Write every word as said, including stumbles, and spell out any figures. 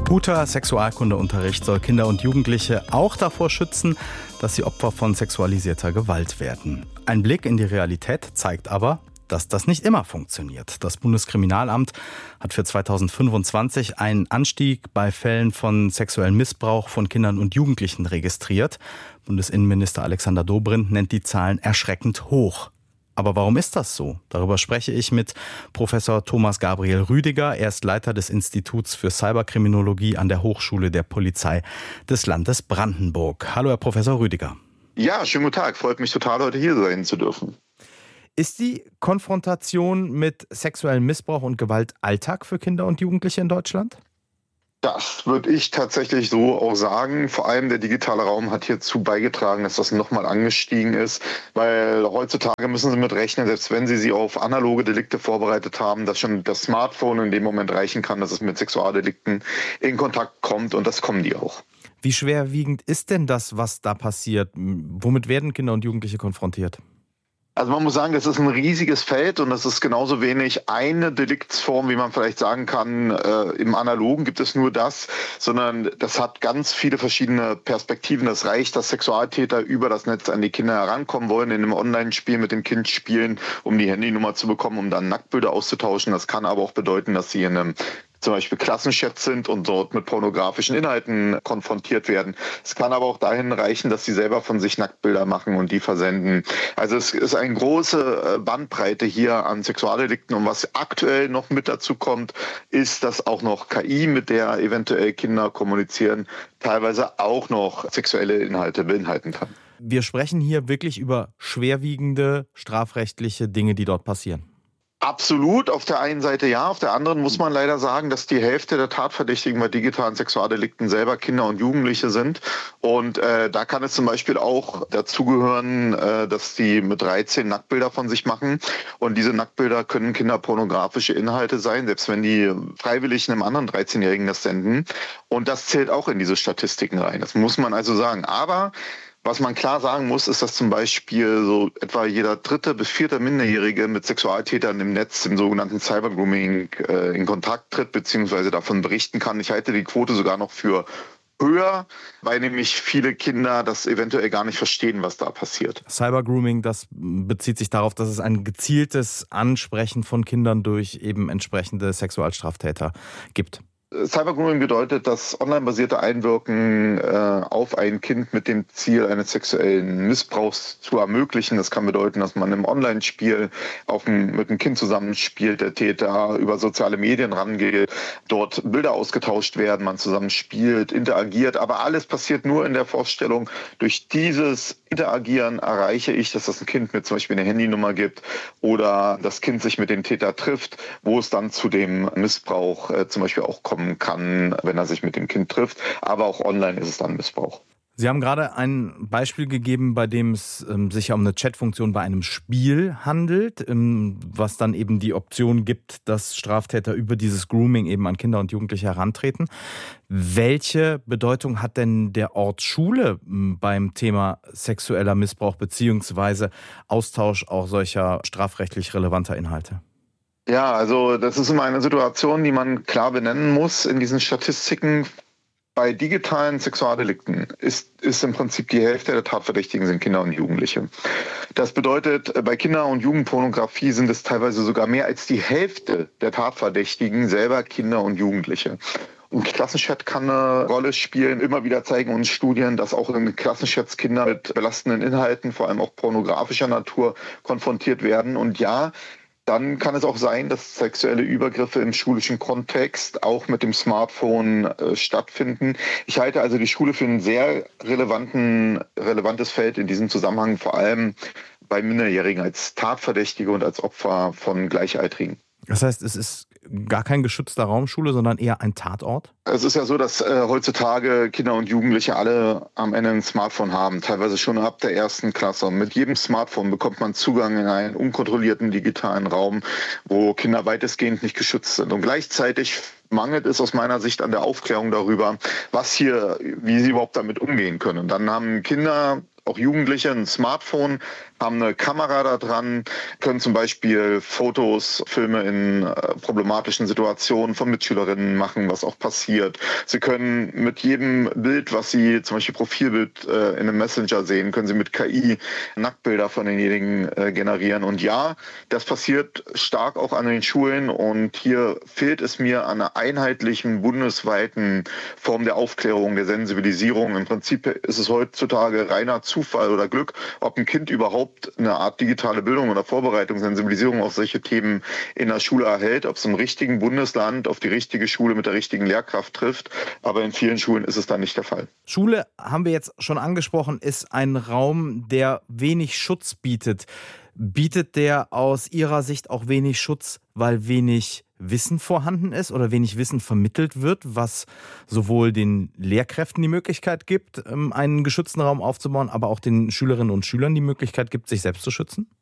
Guter Sexualkundeunterricht soll Kinder und Jugendliche auch davor schützen, dass sie Opfer von sexualisierter Gewalt werden. Ein Blick in die Realität zeigt aber, dass das nicht immer funktioniert. Das Bundeskriminalamt hat für zweitausendfünfundzwanzig einen Anstieg bei Fällen von sexuellem Missbrauch von Kindern und Jugendlichen registriert. Bundesinnenminister Alexander Dobrindt nennt die Zahlen erschreckend hoch. Aber warum ist das so? Darüber spreche ich mit Professor Thomas Gabriel Rüdiger. Er ist Leiter des Instituts für Cyberkriminologie an der Hochschule der Polizei des Landes Brandenburg. Hallo, Herr Professor Rüdiger. Ja, schönen guten Tag. Freut mich total, heute hier sein zu dürfen. Ist die Konfrontation mit sexuellem Missbrauch und Gewalt Alltag für Kinder und Jugendliche in Deutschland? Das würde ich tatsächlich so auch sagen. Vor allem der digitale Raum hat hierzu beigetragen, dass das nochmal angestiegen ist. Weil heutzutage müssen Sie mit rechnen, selbst wenn Sie sie auf analoge Delikte vorbereitet haben, dass schon das Smartphone in dem Moment reichen kann, dass es mit Sexualdelikten in Kontakt kommt. Und das kommen die auch. Wie schwerwiegend ist denn das, was da passiert? Womit werden Kinder und Jugendliche konfrontiert? Also man muss sagen, das ist ein riesiges Feld und das ist genauso wenig eine Deliktsform, wie man vielleicht sagen kann, äh, im Analogen gibt es nur das, sondern das hat ganz viele verschiedene Perspektiven. Das reicht, dass Sexualtäter über das Netz an die Kinder herankommen wollen, in einem Online-Spiel mit dem Kind spielen, um die Handynummer zu bekommen, um dann Nacktbilder auszutauschen. Das kann aber auch bedeuten, dass sie in einem zum Beispiel Klassenchat sind und dort mit pornografischen Inhalten konfrontiert werden. Es kann aber auch dahin reichen, dass sie selber von sich Nacktbilder machen und die versenden. Also es ist eine große Bandbreite hier an Sexualdelikten. Und was aktuell noch mit dazu kommt, ist, dass auch noch K I, mit der eventuell Kinder kommunizieren, teilweise auch noch sexuelle Inhalte beinhalten kann. Wir sprechen hier wirklich über schwerwiegende strafrechtliche Dinge, die dort passieren. Absolut, auf der einen Seite ja, auf der anderen muss man leider sagen, dass die Hälfte der Tatverdächtigen bei digitalen Sexualdelikten selber Kinder und Jugendliche sind. Und äh, da kann es zum Beispiel auch dazugehören, äh, dass die mit dreizehn Nacktbilder von sich machen. Und diese Nacktbilder können kinderpornografische Inhalte sein, selbst wenn die freiwillig einem anderen dreizehnjährigen das senden. Und das zählt auch in diese Statistiken rein. Das muss man also sagen. Aber was man klar sagen muss, ist, dass zum Beispiel so etwa jeder dritte bis vierte Minderjährige mit Sexualtätern im Netz, im sogenannten Cybergrooming, äh, in Kontakt tritt bzw. davon berichten kann. Ich halte die Quote sogar noch für höher, weil nämlich viele Kinder das eventuell gar nicht verstehen, was da passiert. Cybergrooming, das bezieht sich darauf, dass es ein gezieltes Ansprechen von Kindern durch eben entsprechende Sexualstraftäter gibt. Cybergrooming bedeutet das online-basierte Einwirken äh, auf ein Kind mit dem Ziel eines sexuellen Missbrauchs zu ermöglichen. Das kann bedeuten, dass man im Online-Spiel auf ein, mit einem Kind zusammenspielt, der Täter über soziale Medien rangeht, dort Bilder ausgetauscht werden, man zusammen spielt, interagiert. Aber alles passiert nur in der Vorstellung, durch dieses Interagieren erreiche ich, dass das ein Kind mir zum Beispiel eine Handynummer gibt oder das Kind sich mit dem Täter trifft, wo es dann zu dem Missbrauch äh, zum Beispiel auch kommen kann, wenn er sich mit dem Kind trifft. Aber auch online ist es dann Missbrauch. Sie haben gerade ein Beispiel gegeben, bei dem es ähm, sich ja um eine Chatfunktion bei einem Spiel handelt, ähm, was dann eben die Option gibt, dass Straftäter über dieses Grooming eben an Kinder und Jugendliche herantreten. Welche Bedeutung hat denn der Ort Schule ähm, beim Thema sexueller Missbrauch bzw. Austausch auch solcher strafrechtlich relevanter Inhalte? Ja, also das ist immer eine Situation, die man klar benennen muss in diesen Statistiken. Bei digitalen Sexualdelikten ist, ist im Prinzip die Hälfte der Tatverdächtigen sind Kinder und Jugendliche. Das bedeutet, bei Kinder- und Jugendpornografie sind es teilweise sogar mehr als die Hälfte der Tatverdächtigen selber Kinder und Jugendliche. Und Klassenchat kann eine Rolle spielen. Immer wieder zeigen uns Studien, dass auch in Klassenchats Kinder mit belastenden Inhalten, vor allem auch pornografischer Natur, konfrontiert werden. Und ja, dann kann es auch sein, dass sexuelle Übergriffe im schulischen Kontext auch mit dem Smartphone äh, stattfinden. Ich halte also die Schule für ein sehr relevanten, relevantes Feld in diesem Zusammenhang, vor allem bei Minderjährigen als Tatverdächtige und als Opfer von Gleichaltrigen. Das heißt, es ist gar kein geschützter Raum Schule, sondern eher ein Tatort? Es ist ja so, dass äh, heutzutage Kinder und Jugendliche alle am Ende ein Smartphone haben, teilweise schon ab der ersten Klasse. Und mit jedem Smartphone bekommt man Zugang in einen unkontrollierten digitalen Raum, wo Kinder weitestgehend nicht geschützt sind. Und gleichzeitig mangelt es aus meiner Sicht an der Aufklärung darüber, was hier, wie sie überhaupt damit umgehen können. Und dann haben Kinder auch Jugendliche ein Smartphone, haben eine Kamera da dran, können zum Beispiel Fotos, Filme in äh, problematischen Situationen von Mitschülerinnen machen, was auch passiert. Sie können mit jedem Bild, was sie, zum Beispiel Profilbild äh, in einem Messenger sehen, können sie mit K I Nacktbilder von denjenigen äh, generieren. Und ja, das passiert stark auch an den Schulen und hier fehlt es mir an einer einheitlichen, bundesweiten Form der Aufklärung, der Sensibilisierung. Im Prinzip ist es heutzutage reiner Zufall oder Glück, ob ein Kind überhaupt eine Art digitale Bildung oder Vorbereitung, Sensibilisierung auf solche Themen in der Schule erhält, ob es im richtigen Bundesland auf die richtige Schule mit der richtigen Lehrkraft trifft. Aber in vielen Schulen ist es dann nicht der Fall. Schule, haben wir jetzt schon angesprochen, ist ein Raum, der wenig Schutz bietet. Bietet der aus Ihrer Sicht auch wenig Schutz, weil wenig Wissen vorhanden ist oder wenig Wissen vermittelt wird, was sowohl den Lehrkräften die Möglichkeit gibt, einen geschützten Raum aufzubauen, aber auch den Schülerinnen und Schülern die Möglichkeit gibt, sich selbst zu schützen?